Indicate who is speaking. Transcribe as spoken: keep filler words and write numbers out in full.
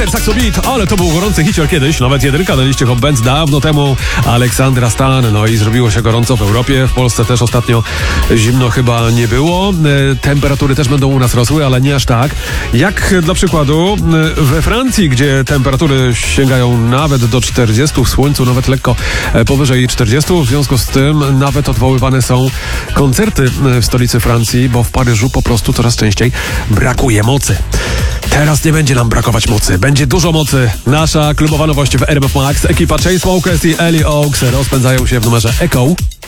Speaker 1: Tiger, Saxo Beat, ale to był gorący hicior kiedyś, nawet jedynka na liście Hot Bands dawno temu. Aleksandra Stan, no i zrobiło się gorąco w Europie, w Polsce też ostatnio zimno chyba nie było. Temperatury też będą u nas rosły, ale nie aż tak. Jak dla przykładu we Francji, gdzie temperatury sięgają nawet do czterdziestu, w słońcu nawet lekko powyżej czterdziestu, w związku z tym nawet odwoływane są koncerty w stolicy Francji, bo w Paryżu po prostu coraz częściej brakuje mocy. Teraz nie będzie nam brakować mocy. Będzie dużo mocy. Nasza klubowa nowość w R M F Max. Ekipa Chainsmokers i Ellie Oaks rozpędzają się w numerze Echo.